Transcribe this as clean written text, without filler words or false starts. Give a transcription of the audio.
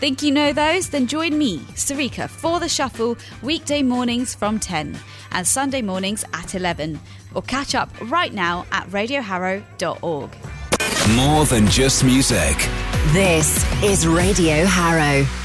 Think you know those? Then join me, Sarika, for The Shuffle, weekday mornings from 10 and Sunday mornings at 11. Or catch up right now at radioharrow.org. More than just music. This is Radio Harrow.